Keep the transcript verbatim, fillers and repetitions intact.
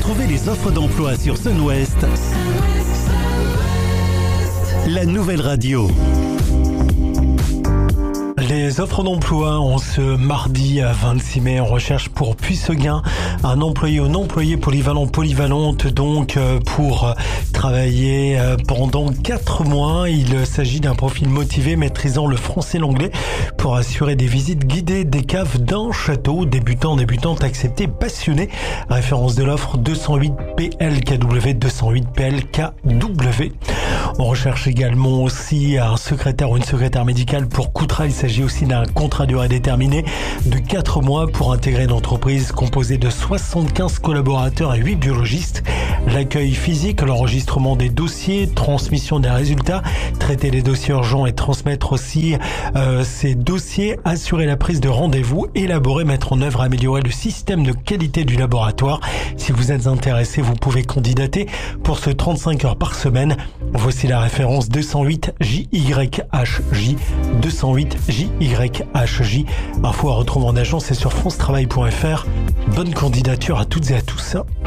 Retrouvez les offres d'emploi sur Sun-Ouest, la nouvelle radio. Les offres d'emploi en ce mardi vingt-six mai, on recherche pour Puisseguin un employé ou une employée polyvalent, polyvalente donc pour travailler pendant quatre mois. Il s'agit d'un profil motivé maîtrisant le français et l'anglais pour assurer des visites guidées des caves d'un château. Débutant, débutante, accepté, passionné. Référence de l'offre deux cent huit P L K W, deux cent huit P L K W. On recherche également aussi un secrétaire ou une secrétaire médicale pour Coutras. Il s'agit aussi d'un contrat durée déterminée de quatre mois pour intégrer une entreprise composée de soixante-quinze collaborateurs et huit biologistes. L'accueil physique, l'enregistrement des dossiers, transmission des résultats, traiter les dossiers urgents et transmettre aussi euh, ces dossiers, assurer la prise de rendez-vous, élaborer, mettre en œuvre, améliorer le système de qualité du laboratoire. Si vous êtes intéressé, vous pouvez candidater pour ce trente-cinq heures par semaine. Voici la référence deux cent huit J Y H J, deux cent huit J Y H J. Info à retrouver en agence et sur france travail point f r. Bonne candidature à toutes et à tous.